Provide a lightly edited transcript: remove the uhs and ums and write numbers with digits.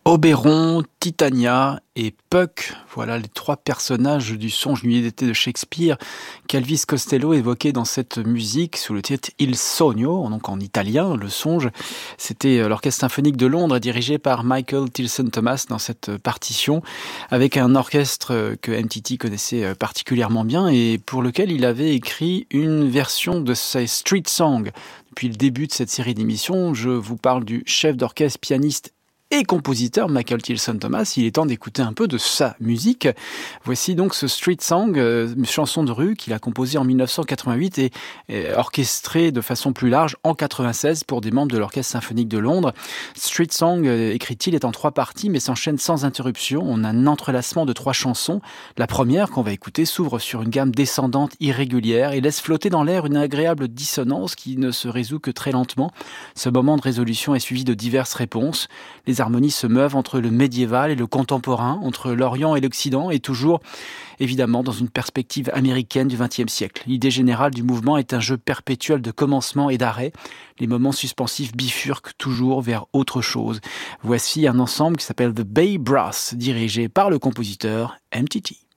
Oberon, Titania et Puck, voilà les trois personnages du Songe d'une nuit d'été de Shakespeare qu'Elvis Costello évoquait dans cette musique sous le titre Il Sogno, donc en italien, le songe. C'était l'Orchestre symphonique de Londres dirigé par Michael Tilson Thomas dans cette partition, avec un orchestre que MTT connaissait particulièrement bien et pour lequel il avait écrit une version de ses Street Songs. Depuis le début de cette série d'émissions, je vous parle du chef d'orchestre, pianiste et compositeur Michael Tilson Thomas. Il est temps d'écouter un peu de sa musique. Voici donc ce Street Song, une chanson de rue qu'il a composée en 1988 et orchestrée de façon plus large en 96 pour des membres de l'Orchestre symphonique de Londres. Street Song, écrit-il, est en 3 parties mais s'enchaîne sans interruption. On a un entrelacement de 3 chansons. La première, qu'on va écouter, s'ouvre sur une gamme descendante irrégulière et laisse flotter dans l'air une agréable dissonance qui ne se résout que très lentement. Ce moment de résolution est suivi de diverses réponses. Les harmonies se meuvent entre le médiéval et le contemporain, entre l'Orient et l'Occident, et toujours, évidemment, dans une perspective américaine du XXe siècle. L'idée générale du mouvement est un jeu perpétuel de commencement et d'arrêt. Les moments suspensifs bifurquent toujours vers autre chose. Voici un ensemble qui s'appelle The Bay Brass, dirigé par le compositeur MTT.